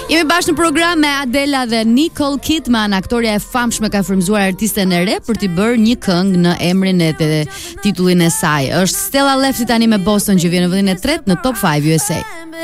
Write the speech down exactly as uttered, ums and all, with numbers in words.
Jemi bashkë në program me Adela dhe Nicole Kidman, aktoria e famshme ka frymzuar artisten e re për t'i bërë një këngë në emrin e dhe titullin e saj. Është Stella Lefty tani me Boston që vjen në vendin e tretë në Top five U S A.